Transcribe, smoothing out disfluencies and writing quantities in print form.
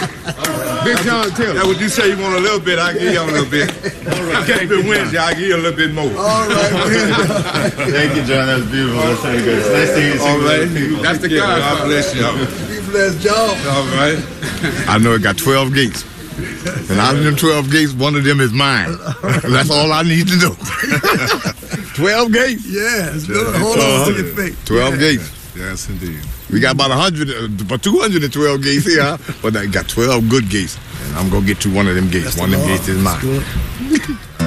Big John Taylor. That what you say you want a little bit, I give you a little bit. Keep it Wednesday, I give you a little bit more. All right, Thank you, John. That's beautiful. That's so good. It's nice to hear you. All right. That's the guy. God bless you. Be blessed, John. All right. I know it got 12 gates. And out of them 12 gates, one of them is mine. That's all I need to know. 12 gates. Yes. Hold on to your feet. 12 gates. Yes, indeed. We got about 212 gates here, but I got 12 good gates. And I'm going to get to one of them gates. One of them gates is mine.